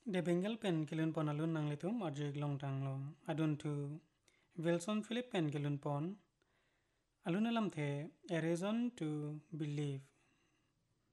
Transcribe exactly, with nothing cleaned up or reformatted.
De Bengal pen kilun pon alun nang litum arjig long tang lo. Adun tu Wilson Philip pen kilun pon. Alun alam the a reason to believe.